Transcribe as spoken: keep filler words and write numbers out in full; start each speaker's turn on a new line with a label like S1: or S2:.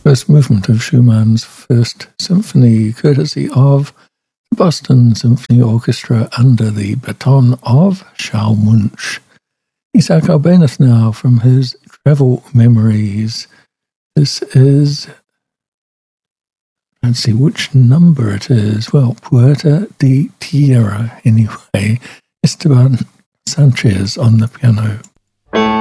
S1: first movement of Schumann's First Symphony, courtesy of the Boston Symphony Orchestra under the baton of Charles Munch. Isaac Albéniz now from his Travel Memories. This is, let's see which number it is. Well, Puerta de Tierra, anyway. Esteban Sanchez on the piano.